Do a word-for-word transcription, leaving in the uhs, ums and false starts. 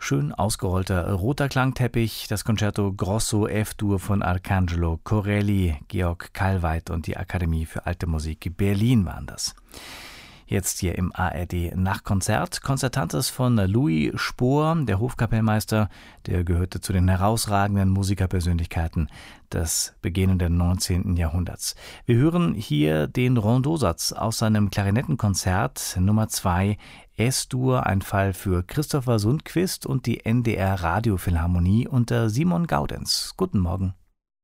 Schön ausgerollter roter Klangteppich, das Concerto Grosso F-Dur von Arcangelo Corelli, Georg Kallweit und die Akademie für Alte Musik Berlin waren das. Jetzt hier im A R D Nachtkonzert. Konzertantes von Louis Spohr, der Hofkapellmeister, der gehörte zu den herausragenden Musikerpersönlichkeiten des beginnenden neunzehnten Jahrhunderts. Wir hören hier den Rondeausatz aus seinem Klarinettenkonzert Nummer zwei, S-Dur, ein Fall für Christopher Sundquist und die N D R Radiophilharmonie unter Simon Gaudenz. Guten Morgen.